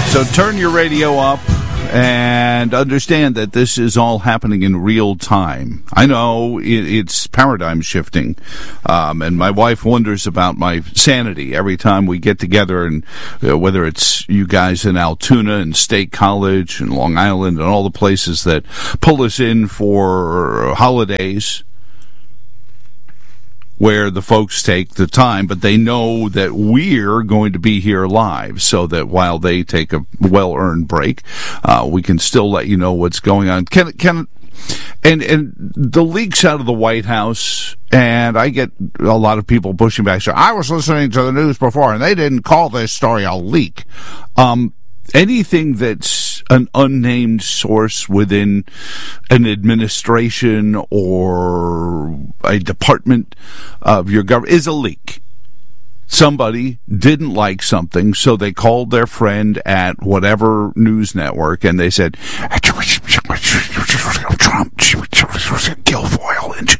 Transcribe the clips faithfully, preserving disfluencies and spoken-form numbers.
So turn your radio up and understand that this is all happening in real time. I know it, it's paradigm shifting, um, and my wife wonders about my sanity every time we get together, and uh, whether it's you guys in Altoona and State College and Long Island and all the places that pull us in for holidays, where the folks take the time, but they know that we're going to be here live, so that while they take a well-earned break, uh, we can still let you know what's going on. Can, can, and, and the leaks out of the White House, and I get a lot of people pushing back, saying, I was listening to the news before, and they didn't call this story a leak. Um, anything that's an unnamed source within an administration or a department of your government is a leak. Somebody didn't like something, so they called their friend at whatever news network, and they said, Trump, Guilfoyle.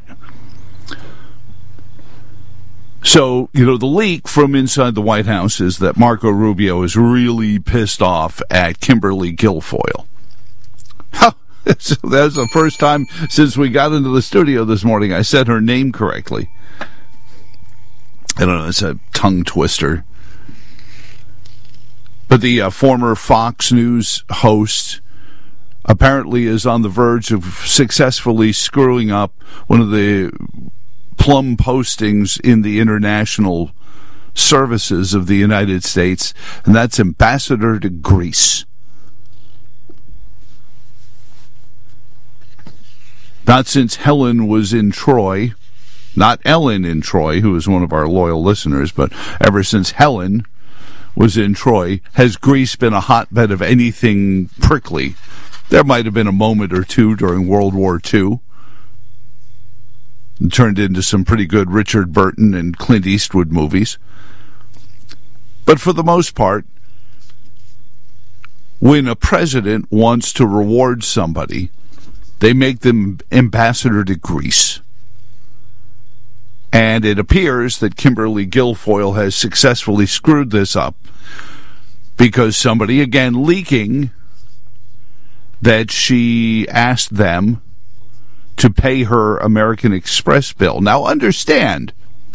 So, you know, the leak from inside the White House is that Marco Rubio is really pissed off at Kimberly Guilfoyle. So that was the first time since we got into the studio this morning I said her name correctly. I don't know, it's a tongue twister. But the uh, former Fox News host apparently is on the verge of successfully screwing up one of the plum postings in the international services of the United States, and that's ambassador to Greece. Not since Helen was in Troy, not Ellen in Troy, who is one of our loyal listeners, but ever since Helen was in Troy, has Greece been a hotbed of anything prickly. There might have been a moment or two during World War Two. It turned into some pretty good Richard Burton and Clint Eastwood movies. But for the most part, when a president wants to reward somebody, they make them ambassador to Greece. And it appears that Kimberly Guilfoyle has successfully screwed this up because somebody, again, leaking that she asked them to pay her American Express bill. Now, understand,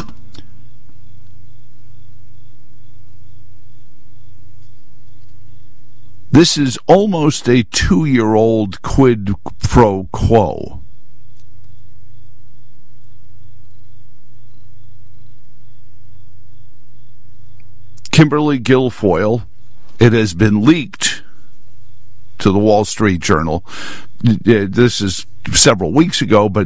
this is almost a two-year-old quid pro quo. Kimberly Guilfoyle, it has been leaked to the Wall Street Journal. This is several weeks ago, but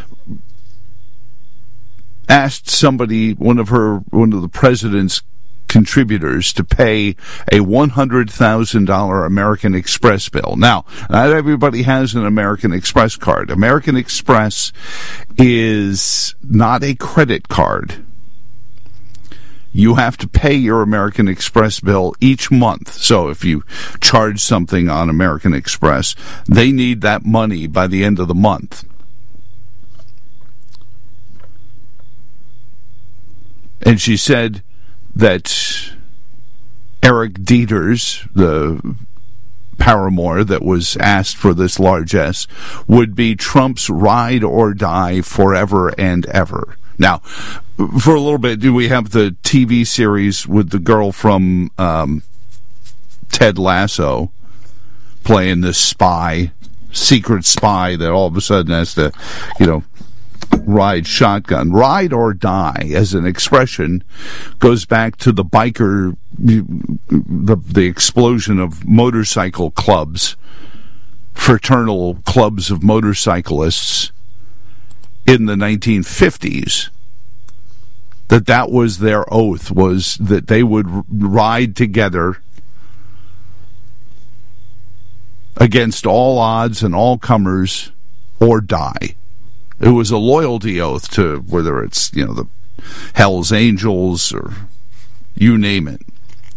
asked somebody, one of her, one of the president's contributors, to pay a one hundred thousand dollars American Express bill. Now, not everybody has an American Express card. American Express is not a credit card. You have to pay your American Express bill each month. So if you charge something on American Express, they need that money by the end of the month. And she said that Eric Dieters, the paramour that was asked for this largesse, would be Trump's ride or die forever and ever. Now, for a little bit, do we have the T V series with the girl from um, Ted Lasso playing this spy, secret spy that all of a sudden has to, you know, ride shotgun. Ride or die, as an expression, goes back to the biker, the, the explosion of motorcycle clubs, fraternal clubs of motorcyclists in the nineteen fifties. That that was their oath, was that they would ride together against all odds and all comers or die. It was a loyalty oath to whether it's, you know, the Hell's Angels or you name it.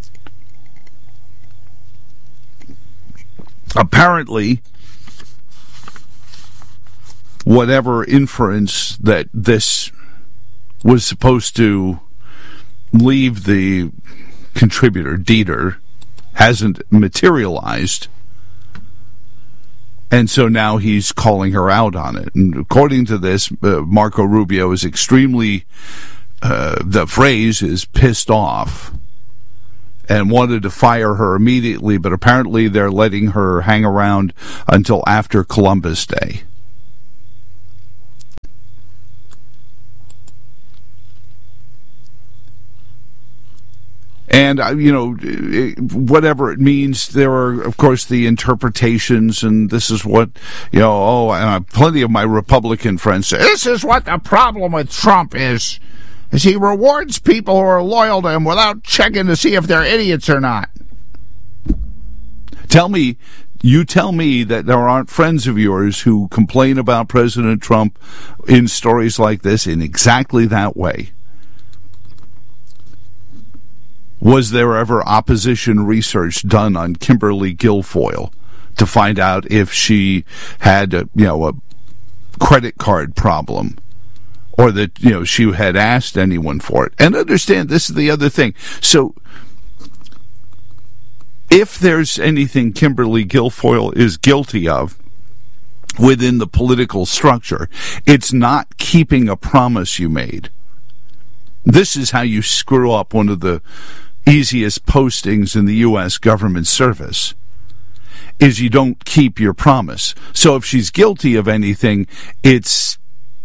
Apparently, whatever inference that this was supposed to leave the contributor, Dieter, hasn't materialized. And so now he's calling her out on it. And according to this, uh, Marco Rubio is extremely, uh, the phrase is pissed off and wanted to fire her immediately, but apparently they're letting her hang around until after Columbus Day. And, uh, you know, whatever it means, there are, of course, the interpretations, and this is what, you know, oh, uh, plenty of my Republican friends say, this is what the problem with Trump is, is he rewards people who are loyal to him without checking to see if they're idiots or not. Tell me, you tell me that there aren't friends of yours who complain about President Trump in stories like this in exactly that way. Was there ever opposition research done on Kimberly Guilfoyle to find out if she had, a, you know, a credit card problem, or that, you know, she had asked anyone for it? And understand, this is the other thing. So, if there's anything Kimberly Guilfoyle is guilty of within the political structure, it's not keeping a promise you made. This is how you screw up one of the easiest postings in the U S government service, is you don't keep your promise. So if she's guilty of anything, it's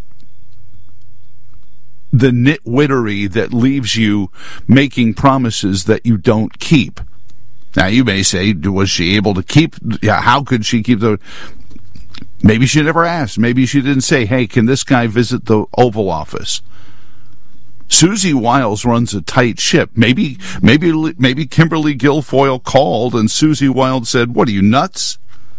the nitwittery that leaves you making promises that you don't keep. Now, you may say, was she able to keep, yeah, how could she keep the, maybe she never asked. Maybe she didn't say, hey, can this guy visit the Oval Office? Susie Wiles runs a tight ship. Maybe, maybe, maybe Kimberly Guilfoyle called and Susie Wiles said, what are you, nuts?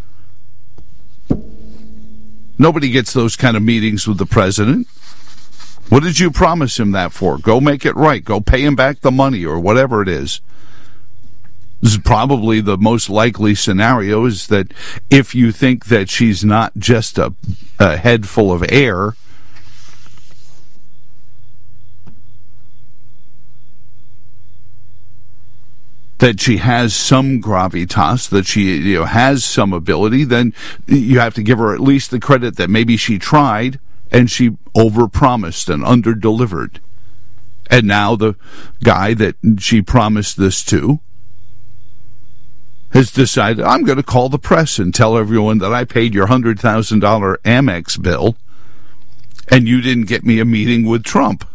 Nobody gets those kind of meetings with the president. What did you promise him that for? Go make it right. Go pay him back the money or whatever it is. This is probably the most likely scenario, is that if you think that she's not just a, a head full of air, that she has some gravitas, that she, you know, has some ability, then you have to give her at least the credit that maybe she tried and she overpromised and underdelivered. And now the guy that she promised this to has decided, I'm going to call the press and tell everyone that I paid your one hundred thousand dollars Amex bill and you didn't get me a meeting with Trump.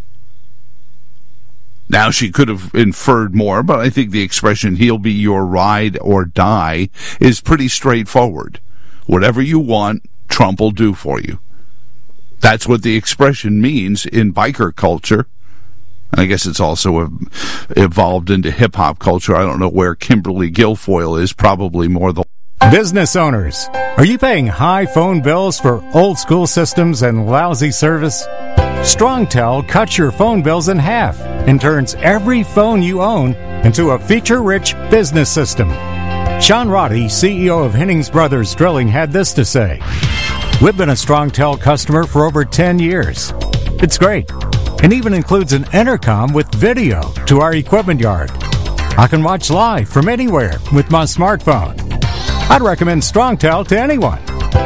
Now, she could have inferred more, but I think the expression, he'll be your ride or die, is pretty straightforward. Whatever you want, Trump will do for you. That's what the expression means in biker culture. And I guess it's also evolved into hip-hop culture. I don't know where Kimberly Guilfoyle is, probably more the... Business owners, are you paying high phone bills for old-school systems and lousy service? StrongTel cuts your phone bills in half and turns every phone you own into a feature-rich business system. Sean Roddy, C E O of Hennings Brothers Drilling, had this to say. We've been a StrongTel customer for over ten years. It's great, and even includes an intercom with video to our equipment yard. I can watch live from anywhere with my smartphone. I'd recommend StrongTel to anyone.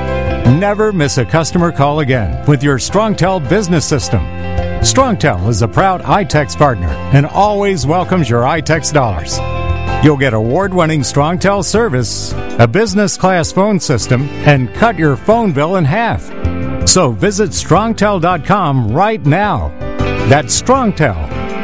Never miss a customer call again with your StrongTel business system. StrongTel is a proud iTex partner and always welcomes your iTex dollars. You'll get award-winning StrongTel service, a business-class phone system, and cut your phone bill in half. So visit strongtel dot com right now. That's StrongTel,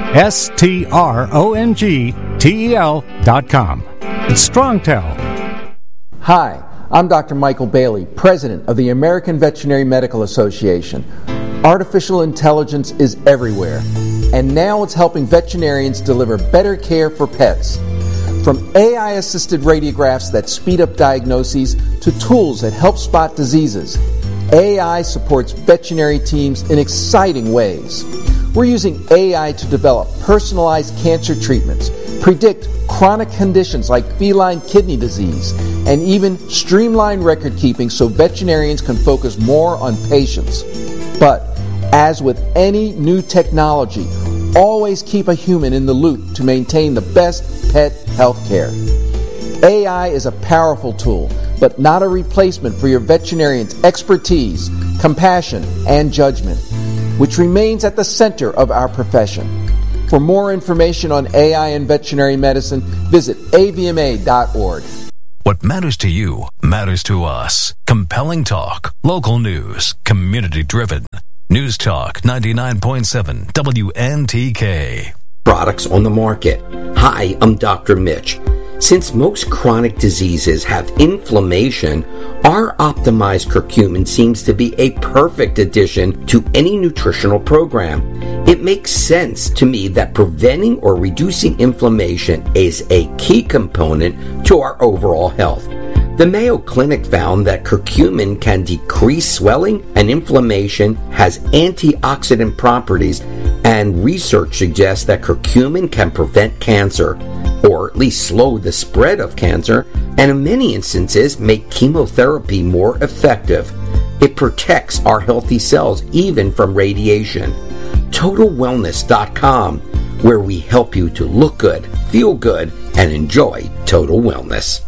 S T R O N G T E L dot com. It's StrongTel. Hi, I'm Doctor Michael Bailey, President of the American Veterinary Medical Association. Artificial intelligence is everywhere, and now it's helping veterinarians deliver better care for pets. From A I-assisted radiographs that speed up diagnoses to tools that help spot diseases, A I supports veterinary teams in exciting ways. We're using A I to develop personalized cancer treatments, predict chronic conditions like feline kidney disease, and even streamline record keeping so veterinarians can focus more on patients. But as with any new technology, always keep a human in the loop to maintain the best pet health care. A I is a powerful tool, but not a replacement for your veterinarian's expertise, compassion, and judgment, which remains at the center of our profession. For more information on A I and veterinary medicine, visit A V M A dot org. What matters to you matters to us. Compelling talk, local news, community-driven. News Talk ninety-nine point seven W N T K. Products on the market. Hi, I'm Doctor Mitch. Since most chronic diseases have inflammation, our optimized curcumin seems to be a perfect addition to any nutritional program. It makes sense to me that preventing or reducing inflammation is a key component to our overall health. The Mayo Clinic found that curcumin can decrease swelling and inflammation, has antioxidant properties, and research suggests that curcumin can prevent cancer, or at least slow the spread of cancer, and in many instances make chemotherapy more effective. It protects our healthy cells even from radiation. Total Wellness dot com, where we help you to look good, feel good, and enjoy total wellness.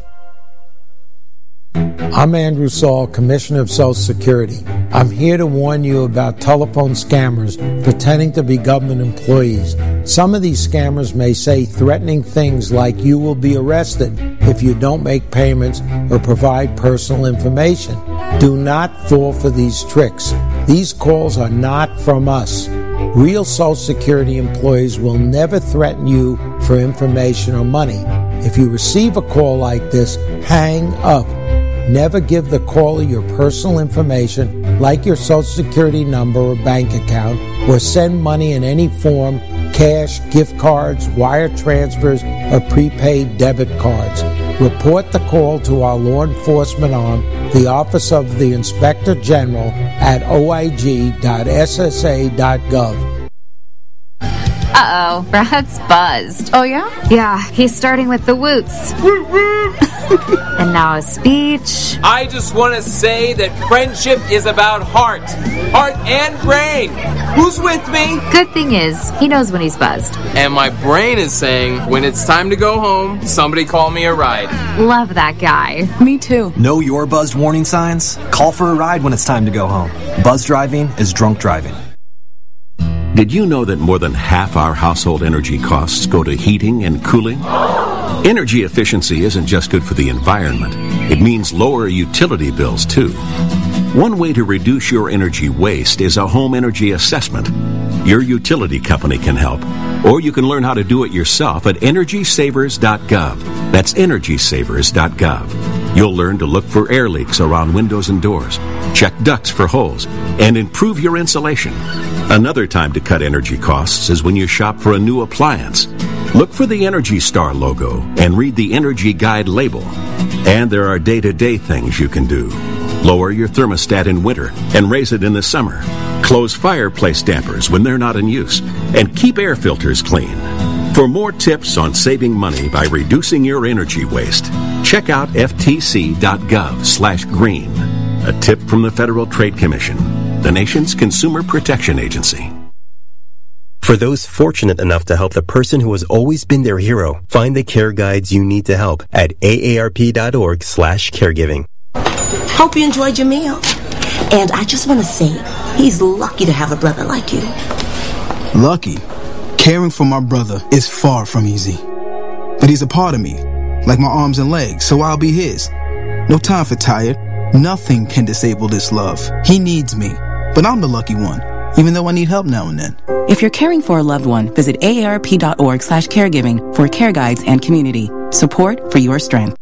I'm Andrew Saul, Commissioner of Social Security. I'm here to warn you about telephone scammers pretending to be government employees. Some of these scammers may say threatening things like you will be arrested if you don't make payments or provide personal information. Do not fall for these tricks. These calls are not from us. Real Social Security employees will never threaten you for information or money. If you receive a call like this, hang up. Never give the caller your personal information, like your Social Security number or bank account, or send money in any form, cash, gift cards, wire transfers, or prepaid debit cards. Report the call to our law enforcement arm, the Office of the Inspector General, at O I G dot S S A dot gov. Uh-oh, Brad's buzzed. Oh, yeah? Yeah, he's starting with the woots. And now a speech. I just want to say that friendship is about heart. Heart and brain. Who's with me? Good thing is, he knows when he's buzzed. And my brain is saying, when it's time to go home, somebody call me a ride. Love that guy. Me too. Know your buzzed warning signs? Call for a ride when it's time to go home. Buzz driving is drunk driving. Did you know that more than half our household energy costs go to heating and cooling? Energy efficiency isn't just good for the environment. It means lower utility bills, too. One way to reduce your energy waste is a home energy assessment. Your utility company can help, or you can learn how to do it yourself at energy savers dot gov. That's energy savers dot gov. You'll learn to look for air leaks around windows and doors, check ducts for holes, and improve your insulation. Another time to cut energy costs is when you shop for a new appliance. Look for the Energy Star logo and read the Energy Guide label. And there are day-to-day things you can do. Lower your thermostat in winter and raise it in the summer. Close fireplace dampers when they're not in use. And keep air filters clean. For more tips on saving money by reducing your energy waste, check out F T C dot gov slash green. A tip from the Federal Trade Commission, the nation's consumer protection agency. For those fortunate enough to help the person who has always been their hero, find the care guides you need to help at A A R P dot org slash caregiving. Hope you enjoyed your meal. And I just want to say, he's lucky to have a brother like you. Lucky? Caring for my brother is far from easy. But he's a part of me, like my arms and legs, so I'll be his. No time for tired. Nothing can disable this love. He needs me, but I'm the lucky one, even though I need help now and then. If you're caring for a loved one, visit A A R P dot org slash caregiving for care guides and community. Support for your strength.